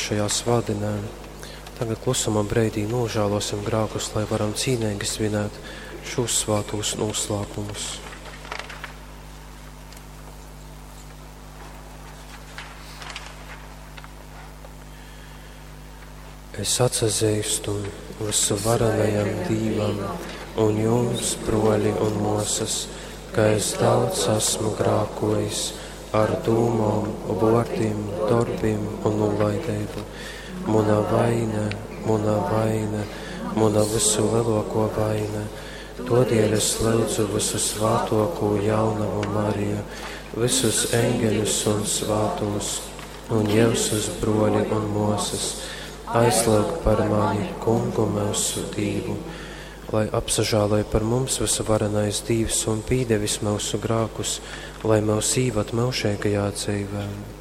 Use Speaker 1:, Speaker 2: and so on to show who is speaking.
Speaker 1: šajā svādinē. Tagad klusumā breidī nožēlosim grākus, lai varam cīnīgi svinēt šos svātos noslēpumus. Es atsazīstu visu varenajam Dīvam un jums, broļi un mosas, ka es daudz esmu grākojis ar dūmām, vārtiem, darbiem un nolaidību. Muna vaina, muna visu lielāko vaina. Todēļ es lūdzu visu svātoko jaunavu Mariju, visus eņģeļus un svātos, un Jēzus broļi un mosas, aizlūg par mani kungu mūsu Dīvu, lai apsažālē par mums visvarenais Dievs un pīdevis mūsu grākus, lai mūs īvat mūžīgajā dzīvē.